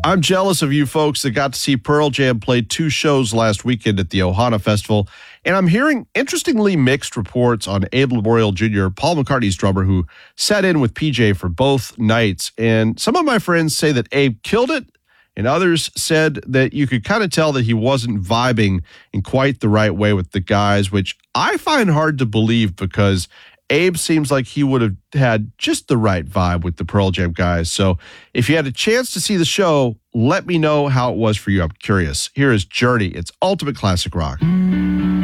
I'm jealous of you folks that got to see Pearl Jam play 2 shows last weekend at the Ohana Festival, and I'm hearing interestingly mixed reports on Abe Laboriel Jr., Paul McCartney's drummer, who sat in with PJ for both nights. And some of my friends say that Abe killed it, and others said that you could kind of tell that he wasn't vibing in quite the right way with the guys, which I find hard to believe because Abe seems like he would have had just the right vibe with the Pearl Jam guys. So if you had a chance to see the show, let me know how it was for you. I'm curious. Here is Journey. It's ultimate classic rock.